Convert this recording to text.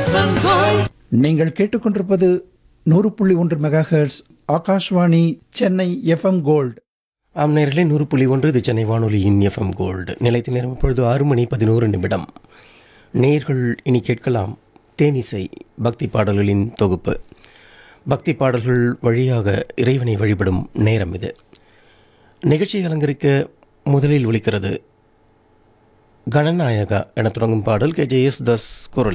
நீங்கள் கேட்டுக்கொண்டிருப்பது 100.1 megahertz Akashvani Chennai FM gold. ஆம் நேரிலே 100.1 இது சென்னை வானொலியின் எஃப்எம் கோல்டு. நிலையத்தில் நேரம் இப்பொழுது 6:11 நேர்கள் இனி கேட்கலாம் தேனிசை பக்தி பாடல்களின் தொகுப்பு. பக்தி பாடல்கள் வழியாக இறைவனை வழிபடும் நேரம் இது. நிகழ்ச்சியை அலங்கரிக்க முதலில் ஒலிக்கிறது கணநாயகா என தொடங்கும் பாடல். KJS தாஸ் குரலில்.